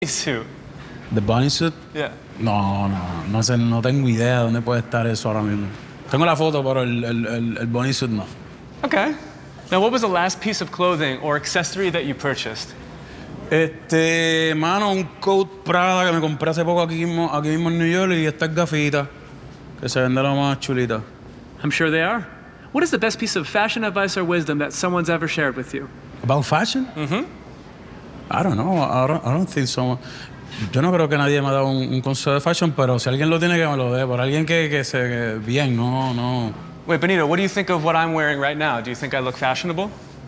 suit? ¿The bunny suit? Yeah. No sé, no tengo idea de dónde puede estar eso ahora mismo. Tengo la foto, pero el bunny suit no. Okay. Now, what was the last piece of clothing or accessory that you purchased? Mano, un coat Prada que me compré hace poco aquí mismo en New York y estas gafitas que se ven de lo más chulita. I'm sure they are. What is the best piece of fashion advice or wisdom that someone's ever shared with you? About fashion? Mm-hmm. I don't know. I don't think so. Yo no creo que nadie me ha dado un consejo de fashion, pero si alguien lo tiene que me lo dé. Por alguien que se bien, no. Wait, Benito, what do you think of what I'm wearing right now? Do you think I look fashionable?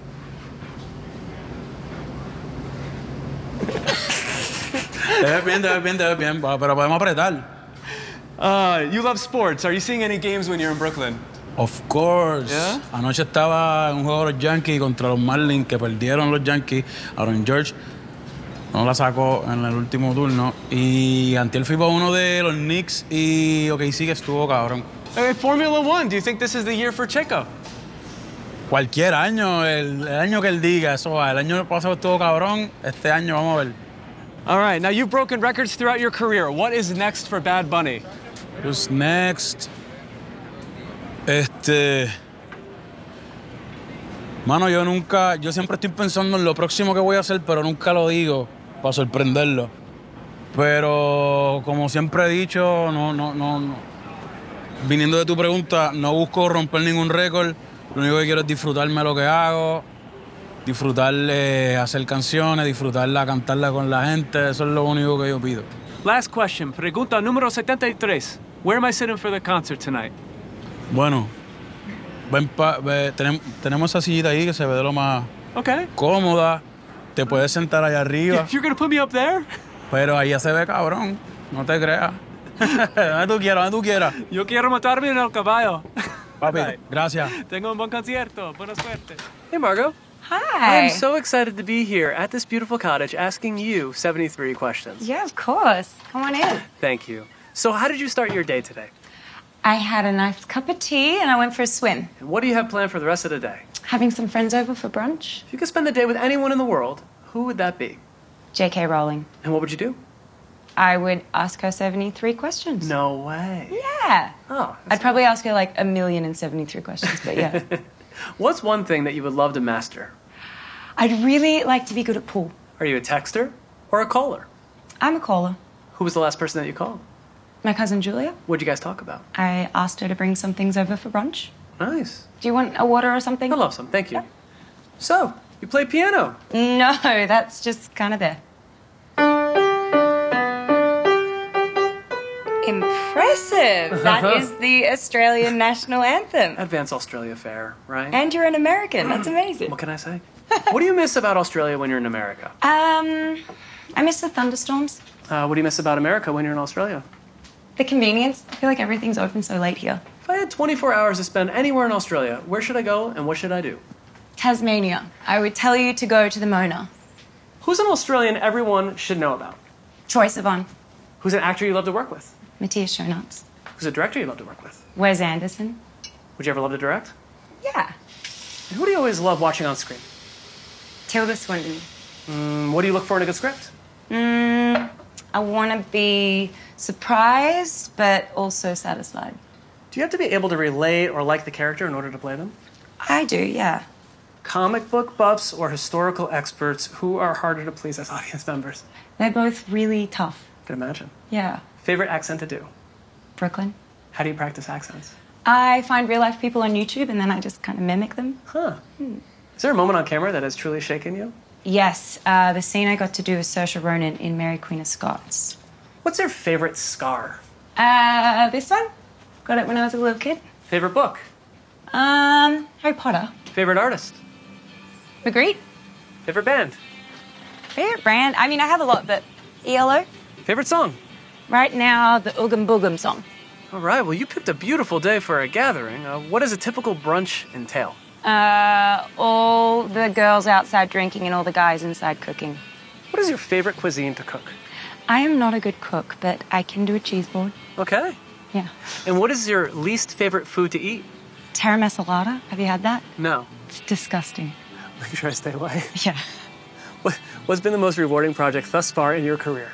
Te ves bien, pero podemos apretar. You love sports. Are you seeing any games when you're in Brooklyn? Of course. Yeah? Anoche estaba en un juego de los Yankees contra los Marlins, que perdieron los Yankees. Aaron George no la sacó en el último turno. Y antier fui para uno de los Knicks y OKC que estuvo cabrón. Hey, Formula One, do you think this is the year for Checo? Cualquier año, el año que él diga, eso va. El año pasado estuvo cabrón, este año vamos a ver. All right, now you've broken records throughout your career. What is next for Bad Bunny? Who's next? Mano, yo siempre estoy pensando en lo próximo que voy a hacer, pero nunca lo digo para sorprenderlo. Pero como siempre he dicho, no. Viniendo de tu pregunta, no busco romper ningún récord. Lo único que quiero es disfrutarme lo que hago, disfrutar hacer canciones, disfrutarla, cantarla con la gente. Eso es lo único que yo pido. Last question, pregunta número 73. Where am I sitting for the concert tonight? Bueno, tenemos esa sillita ahí que se ve de lo más cómoda. Te puedes sentar allá arriba. You're gonna put me up there? Pero ahí ya se ve cabrón, no te creas. Donde tú quieras. Yo quiero matarme en el caballo. Papi, gracias. Tengo un buen concierto. Buena suerte. Hey, Margot. Hi. I'm so excited to be here at this beautiful cottage asking you 73 questions. Yeah, of course. Come on in. Thank you. So how did you start your day today? I had a nice cup of tea and I went for a swim. And what do you have planned for the rest of the day? Having some friends over for brunch. If you could spend the day with anyone in the world, who would that be? J.K. Rowling. And what would you do? I would ask her 73 questions. No way. Yeah. Oh. I'd probably ask her like 1,073 questions, but yeah. What's one thing that you would love to master? I'd really like to be good at pool. Are you a texter or a caller? I'm a caller. Who was the last person that you called? My cousin Julia. What'd you guys talk about? I asked her to bring some things over for brunch. Nice. Do you want a water or something? I'd love some, thank you. So, you play piano? No, that's just kind of there. Impressive. That is the Australian national anthem. Advance Australia Fair, right? And you're an American. That's amazing. What can I say? What do you miss about Australia when you're in America? I miss the thunderstorms. What do you miss about America when you're in Australia? The convenience. I feel like everything's open so late here. If I had 24 hours to spend anywhere in Australia, where should I go and what should I do? Tasmania. I would tell you to go to the Mona. Who's an Australian everyone should know about? Troye Sivan. Who's an actor you love to work with? Matthias Schoenaerts. Who's a director you love to work with? Wes Anderson. Would you ever love to direct? Yeah. And who do you always love watching on screen? Tilda Swinton. What do you look for in a good script? I want to be surprised, but also satisfied. Do you have to be able to relate or like the character in order to play them? I do, yeah. Comic book buffs or historical experts, who are harder to please as audience members? They're both really tough. I can imagine. Yeah. Favorite accent to do? Brooklyn. How do you practice accents? I find real life people on YouTube and then I just kind of mimic them. Huh. Is there a moment on camera that has truly shaken you? Yes. The scene I got to do with Saoirse Ronan in Mary Queen of Scots. What's your favorite scar? This one. Got it when I was a little kid. Favorite book? Harry Potter. Favorite artist? Magritte. Favorite band? Favorite brand? I mean, I have a lot, but ELO. Favorite song? Right now, the Oogum Boogum song. All right, well, you picked a beautiful day for a gathering. What does a typical brunch entail? All the girls outside drinking and all the guys inside cooking. What is your favorite cuisine to cook? I am not a good cook, but I can do a cheese board. Okay. Yeah. And what is your least favorite food to eat? Terra Masalata. Have you had that? No. It's disgusting. Make sure I stay away. Yeah. What's been the most rewarding project thus far in your career?